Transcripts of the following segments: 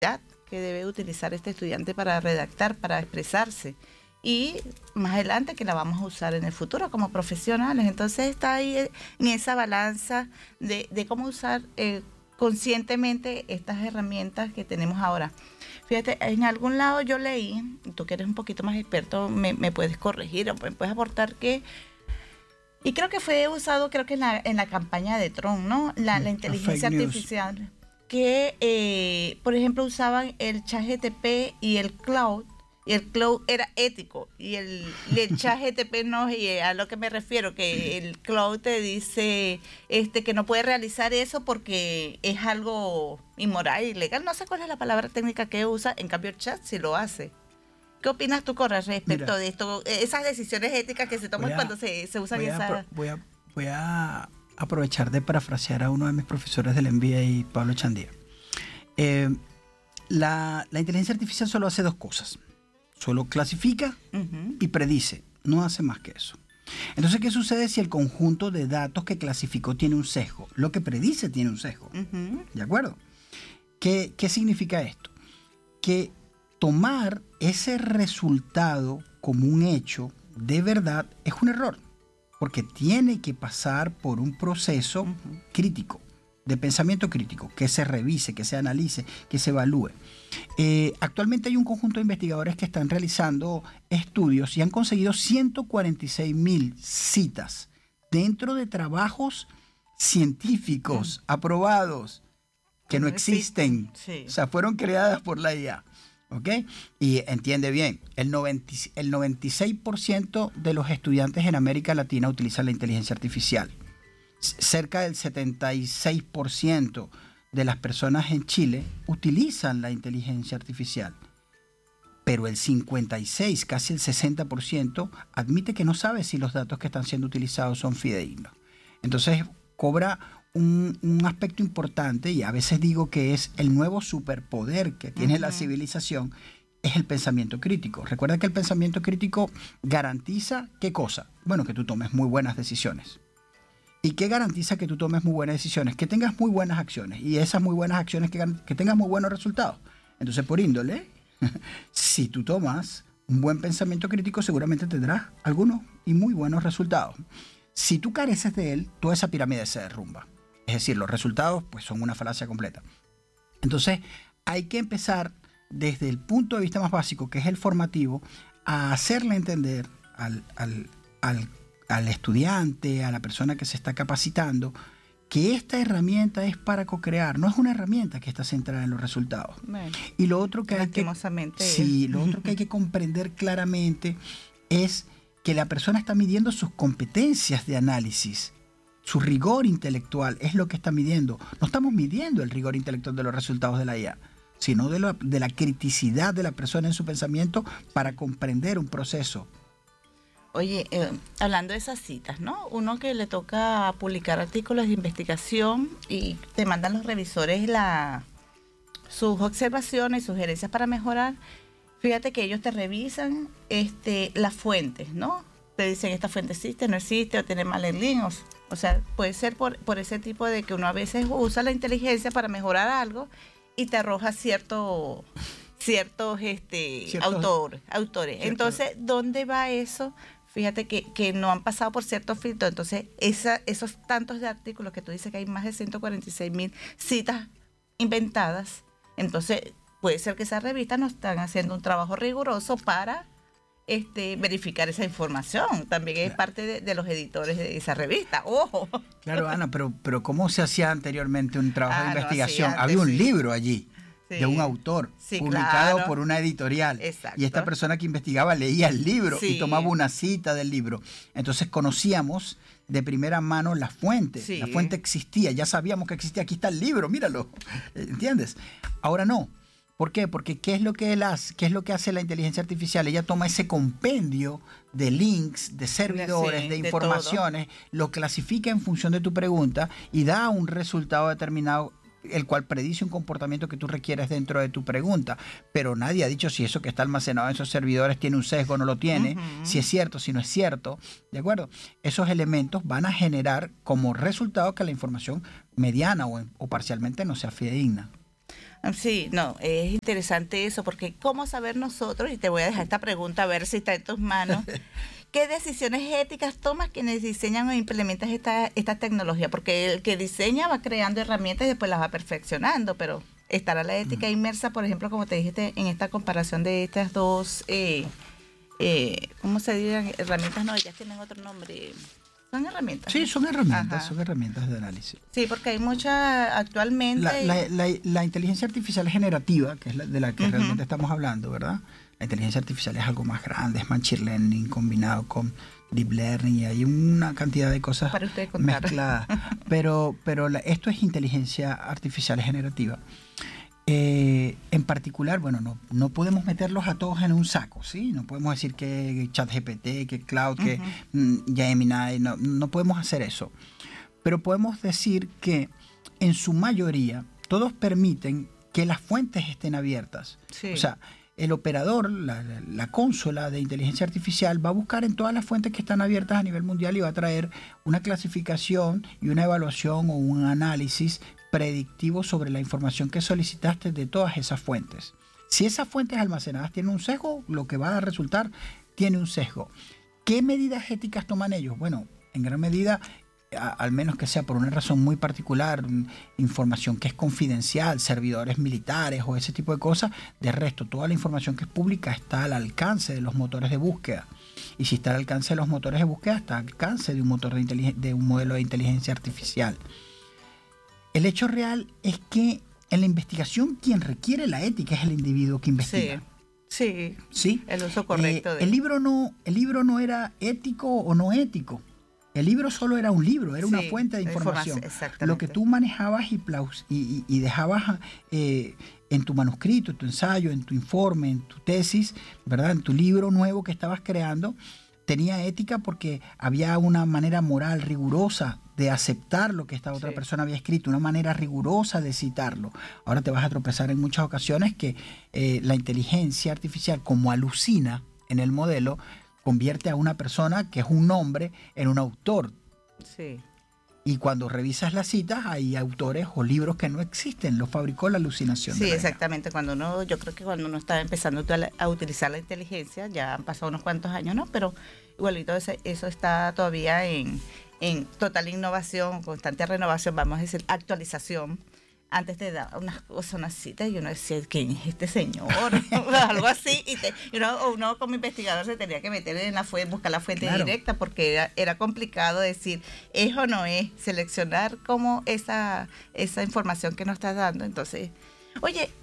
que debe utilizar este estudiante para redactar, para expresarse. Y más adelante que la vamos a usar en el futuro como profesionales. Entonces está ahí en esa balanza de cómo usar conscientemente estas herramientas que tenemos ahora. Fíjate, en algún lado yo leí, tú que eres un poquito más experto, me puedes corregir o me puedes aportar que, y creo que fue usado, creo que en la campaña de Trump, ¿no? La inteligencia artificial, que por ejemplo usaban el ChatGPT y el Cloud, y el Cloud era ético, y el ChatGPT no, y a lo que me refiero, que el Cloud te dice que no puede realizar eso porque es algo inmoral, ilegal, no sé cuál es la palabra técnica que usa, en cambio el chat sí lo hace. ¿Qué opinas tú, Corra, respecto de esto, esas decisiones éticas que se toman cuando se usan esas? Voy a aprovechar de parafrasear a uno de mis profesores del MBA, Pablo Chandía. La inteligencia artificial solo hace dos cosas. Solo clasifica y predice, no hace más que eso. Entonces, ¿qué sucede si el conjunto de datos que clasificó tiene un sesgo? Lo que predice tiene un sesgo, ¿de acuerdo? ¿Qué significa esto? Que tomar ese resultado como un hecho de verdad es un error, porque tiene que pasar por un proceso crítico, de pensamiento crítico, que se revise, que se analice, que se evalúe. Actualmente hay un conjunto de investigadores que están realizando estudios y han conseguido 146,000 citas dentro de trabajos científicos aprobados que no existen. Sí. O sea, fueron creadas por la IA. ¿Ok? Y entiende bien, el 96% de los estudiantes en América Latina utilizan la inteligencia artificial. Cerca del 76% de las personas en Chile utilizan la inteligencia artificial, pero el 56%, casi el 60%, admite que no sabe si los datos que están siendo utilizados son fidedignos. Entonces cobra un aspecto importante, y a veces digo que es el nuevo superpoder que tiene la civilización, es el pensamiento crítico. Recuerda que el pensamiento crítico garantiza ¿qué cosa? Bueno, que tú tomes muy buenas decisiones. ¿Y qué garantiza que tú tomes muy buenas decisiones? Que tengas muy buenas acciones, y esas muy buenas acciones que tengas muy buenos resultados. Entonces, por índole, si tú tomas un buen pensamiento crítico, seguramente tendrás algunos y muy buenos resultados. Si tú careces de él, toda esa pirámide se derrumba. Es decir, los resultados pues son una falacia completa. Entonces, hay que empezar desde el punto de vista más básico, que es el formativo, a hacerle entender al estudiante, a la persona que se está capacitando, que esta herramienta es para co-crear, no es una herramienta que está centrada en los resultados. Bueno, y lo otro que hay que comprender claramente es que la persona está midiendo sus competencias de análisis, su rigor intelectual es lo que está midiendo. No estamos midiendo el rigor intelectual de los resultados de la IA, sino de la criticidad de la persona en su pensamiento para comprender un proceso. Oye, hablando de esas citas, ¿no? Uno que le toca publicar artículos de investigación y te mandan los revisores sus observaciones, sugerencias para mejorar. Fíjate que ellos te revisan las fuentes, ¿no? Te dicen esta fuente existe, no existe, o tiene mal el link. O sea, puede ser por ese tipo de que uno a veces usa la inteligencia para mejorar algo y te arroja ciertos autores. Entonces, ¿dónde va eso? Fíjate que no han pasado por ciertos filtros. Entonces, esos tantos de artículos que tú dices que hay más de 146,000 citas inventadas, entonces puede ser que esas revistas no están haciendo un trabajo riguroso para verificar esa información. También es parte de los editores de esa revista. ¡Ojo! Claro, Ana, pero ¿cómo se hacía anteriormente un trabajo de investigación? Había un libro allí. Sí, de un autor, publicado por una editorial. Exacto. Y esta persona que investigaba leía el libro y tomaba una cita del libro. Entonces conocíamos de primera mano la fuente. Sí. La fuente existía, ya sabíamos que existía. Aquí está el libro, míralo. ¿Entiendes? Ahora no. ¿Por qué? Porque ¿qué es lo que él hace? ¿Qué es lo que hace la inteligencia artificial? Ella toma ese compendio de links, de servidores, de informaciones, lo clasifica en función de tu pregunta y da un resultado determinado, el cual predice un comportamiento que tú requieres dentro de tu pregunta. Pero nadie ha dicho si eso que está almacenado en esos servidores tiene un sesgo o no lo tiene, si es cierto, si no es cierto, ¿de acuerdo? Esos elementos van a generar como resultado que la información mediana o parcialmente no sea fidedigna. Sí, no, es interesante eso, porque ¿cómo saber nosotros? Y te voy a dejar esta pregunta a ver si está en tus manos. ¿Qué decisiones éticas tomas quienes diseñan o implementan esta tecnología? Porque el que diseña va creando herramientas y después las va perfeccionando, pero estará la ética inmersa, por ejemplo, como te dijiste, en esta comparación de estas dos, ¿cómo se dirían? Herramientas, no, ellas tienen otro nombre. ¿Son herramientas? Sí, son herramientas de análisis. Sí, porque hay muchas actualmente. La inteligencia artificial generativa, que es de la que realmente estamos hablando, ¿verdad? La inteligencia artificial es algo más grande, es machine learning combinado con deep learning y hay una cantidad de cosas mezcladas. Pero esto es inteligencia artificial generativa. En particular, bueno, no podemos meterlos a todos en un saco, ¿sí? No podemos decir que ChatGPT, que Cloud, que Gemini, no podemos hacer eso. Pero podemos decir que en su mayoría todos permiten que las fuentes estén abiertas. Sí. O sea, el operador, la consola de inteligencia artificial va a buscar en todas las fuentes que están abiertas a nivel mundial y va a traer una clasificación y una evaluación o un análisis predictivo sobre la información que solicitaste de todas esas fuentes. Si esas fuentes almacenadas tienen un sesgo, lo que va a resultar tiene un sesgo. ¿Qué medidas éticas toman ellos? Bueno, en gran medida, al menos que sea por una razón muy particular, información que es confidencial, servidores militares o ese tipo de cosas, de resto, toda la información que es pública está al alcance de los motores de búsqueda. Y si está al alcance de los motores de búsqueda, está al alcance de un modelo de inteligencia artificial. El hecho real es que en la investigación quien requiere la ética es el individuo que investiga. Sí. El uso correcto. El libro no era ético o no ético. El libro solo era un libro, era una fuente de información. Lo que tú manejabas y dejabas en tu manuscrito, en tu ensayo, en tu informe, en tu tesis, ¿verdad? En tu libro nuevo que estabas creando, tenía ética porque había una manera moral rigurosa de aceptar lo que esta otra persona había escrito, una manera rigurosa de citarlo. Ahora te vas a tropezar en muchas ocasiones que la inteligencia artificial, como alucina en el modelo, convierte a una persona que es un nombre en un autor. Sí. Y cuando revisas las citas, hay autores o libros que no existen, los fabricó la alucinación. Sí, exactamente. Yo creo que cuando uno está empezando a utilizar la inteligencia, ya han pasado unos cuantos años, ¿no? Pero igualito eso está todavía en total innovación, constante renovación, vamos a decir, actualización. Antes te daba unas citas y uno decía, ¿quién es este señor? Algo así. Y uno como investigador se tenía que meter en la fuente, buscar la fuente directa, porque era complicado decir, es o no es, seleccionar como esa información que nos estás dando. Entonces, oye,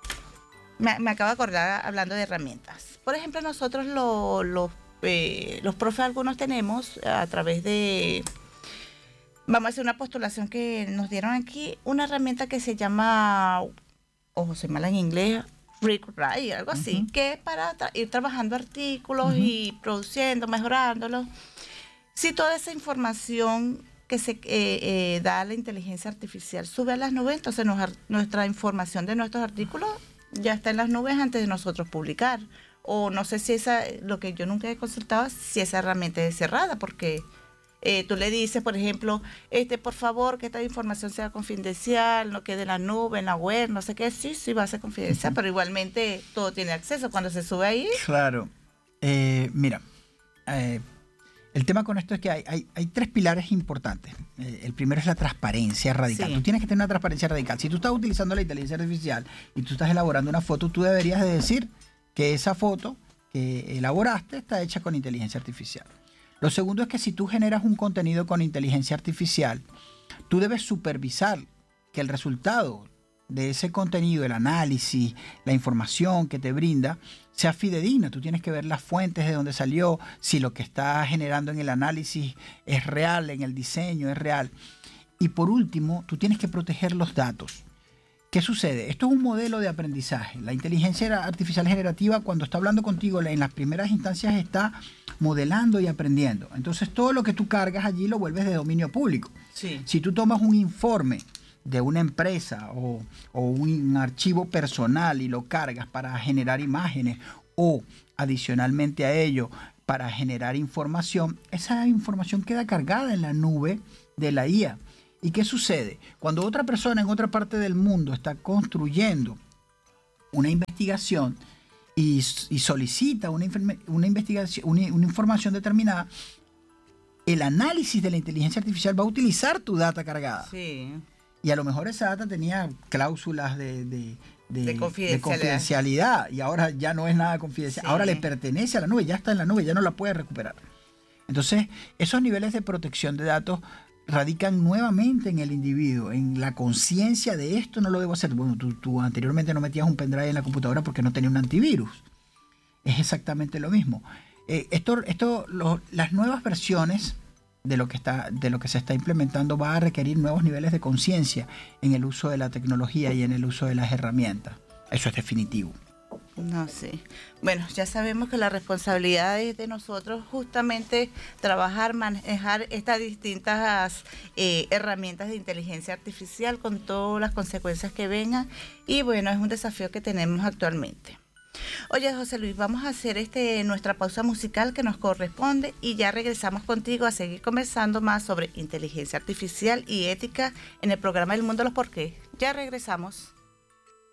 me acabo de acordar hablando de herramientas. Por ejemplo, nosotros los profes algunos tenemos a través de... Vamos a hacer una postulación que nos dieron aquí, una herramienta que se llama, se llama en inglés, Write, algo así, que es para ir trabajando artículos y produciendo, mejorándolos. Si toda esa información que se da a la inteligencia artificial sube a las nubes, entonces nuestra información de nuestros artículos ya está en las nubes antes de nosotros publicar. O no sé si lo que yo nunca he consultado, si esa herramienta es cerrada, porque... tú le dices, por ejemplo, por favor, que esta información sea confidencial, no quede en la nube, en la web, no sé qué. Sí, va a ser confidencial, pero igualmente todo tiene acceso cuando se sube ahí. Claro. Mira, el tema con esto es que hay tres pilares importantes. El primero es la transparencia radical. Sí. Tú tienes que tener una transparencia radical. Si tú estás utilizando la inteligencia artificial y tú estás elaborando una foto, tú deberías de decir que esa foto que elaboraste está hecha con inteligencia artificial. Lo segundo es que si tú generas un contenido con inteligencia artificial, tú debes supervisar que el resultado de ese contenido, el análisis, la información que te brinda, sea fidedigna. Tú tienes que ver las fuentes de donde salió, si lo que está generando en el análisis es real, en el diseño es real. Y por último, tú tienes que proteger los datos. ¿Qué sucede? Esto es un modelo de aprendizaje. La inteligencia artificial generativa, cuando está hablando contigo, en las primeras instancias está modelando y aprendiendo. Entonces, todo lo que tú cargas allí lo vuelves de dominio público. Sí. Si tú tomas un informe de una empresa o un archivo personal y lo cargas para generar imágenes o adicionalmente a ello para generar información, esa información queda cargada en la nube de la IA. ¿Y qué sucede? Cuando otra persona en otra parte del mundo está construyendo una investigación y solicita una investigación, una información determinada, el análisis de la inteligencia artificial va a utilizar tu data cargada. Sí. Y a lo mejor esa data tenía cláusulas de confidencialidad, y ahora ya no es nada confidencial. Sí. Ahora le pertenece a la nube, ya está en la nube, ya no la puede recuperar. Entonces, esos niveles de protección de datos radican nuevamente en el individuo, en la conciencia de esto no lo debo hacer. Bueno, tú anteriormente no metías un pendrive en la computadora porque no tenía un antivirus. Es exactamente lo mismo. Las nuevas versiones de lo que se está implementando va a requerir nuevos niveles de conciencia en el uso de la tecnología y en el uso de las herramientas. Eso es definitivo. No sé. Bueno, ya sabemos que la responsabilidad es de nosotros justamente trabajar, manejar estas distintas herramientas de inteligencia artificial con todas las consecuencias que vengan, y bueno, es un desafío que tenemos actualmente. Oye, José Luis, vamos a hacer nuestra pausa musical que nos corresponde y ya regresamos contigo a seguir conversando más sobre inteligencia artificial y ética en el programa El Mundo de los Porqués. Ya regresamos.